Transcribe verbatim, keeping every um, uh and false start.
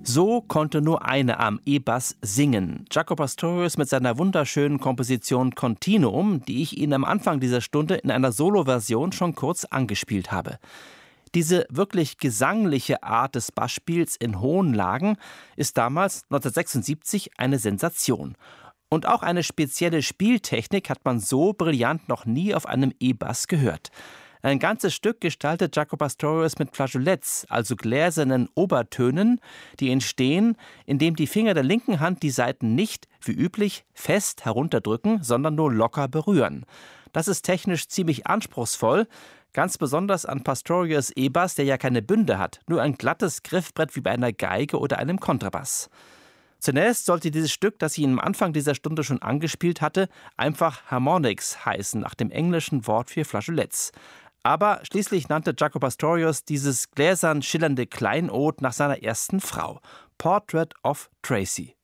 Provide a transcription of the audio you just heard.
So konnte nur eine am E-Bass singen. Jaco Pastorius mit seiner wunderschönen Komposition Continuum, die ich Ihnen am Anfang dieser Stunde in einer Soloversion schon kurz angespielt habe. Diese wirklich gesangliche Art des Bassspiels in hohen Lagen ist damals neunzehnhundertsechsundsiebzig eine Sensation. Und auch eine spezielle Spieltechnik hat man so brillant noch nie auf einem E-Bass gehört. Ein ganzes Stück gestaltet Jaco Pastorius mit Flageolets, also gläsernen Obertönen, die entstehen, indem die Finger der linken Hand die Saiten nicht, wie üblich, fest herunterdrücken, sondern nur locker berühren. Das ist technisch ziemlich anspruchsvoll, ganz besonders an Pastorius' E-Bass, der ja keine Bünde hat, nur ein glattes Griffbrett wie bei einer Geige oder einem Kontrabass. Zunächst sollte dieses Stück, das ich Ihnen am Anfang dieser Stunde schon angespielt hatte, einfach Harmonics heißen, nach dem englischen Wort für Flageolets. Aber schließlich nannte Jaco Pastorius dieses gläsern schillernde Kleinod nach seiner ersten Frau, Portrait of Tracy.